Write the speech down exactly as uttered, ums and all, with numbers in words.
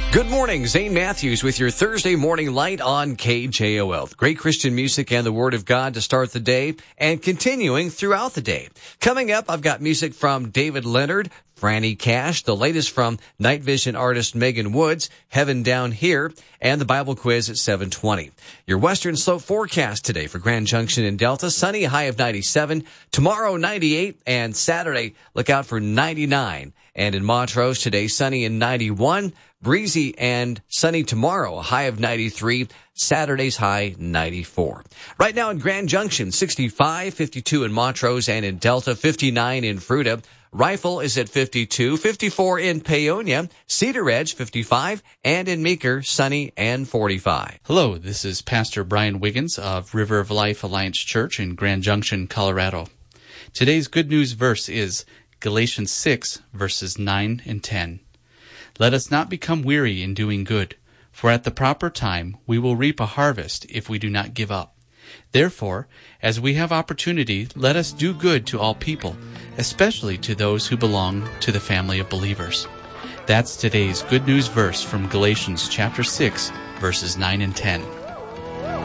Good morning, Zane Matthews with your Thursday morning light on K J O L. Great Christian music and the Word of God to start the day and continuing throughout the day. Coming up, I've got music from David Leonard, Franny Cash, the latest from Night Vision artist Megan Woods, Heaven Down Here, and the Bible quiz at seven twenty. Your Western Slope forecast today for Grand Junction and Delta, sunny, high of ninety-seven. Tomorrow, ninety-eight, and Saturday, look out for ninety-nine. And in Montrose today, sunny and ninety-one. Breezy and sunny tomorrow, a high of ninety-three. Saturday's high, ninety-four. Right now in Grand Junction, sixty-five, fifty-two in Montrose and in Delta, fifty-nine in Fruita. Rifle is at fifty-two, fifty-four in Paonia, Cedar Edge, fifty-five, and in Meeker, sunny and forty-five. Hello, this is Pastor Brian Wiggins of River of Life Alliance Church in Grand Junction, Colorado. Today's good news verse is Galatians six, verses nine and ten. Let us not become weary in doing good, for at the proper time we will reap a harvest if we do not give up. Therefore, as we have opportunity, let us do good to all people, especially to those who belong to the family of believers. That's today's good news verse from Galatians chapter six, verses nine and ten.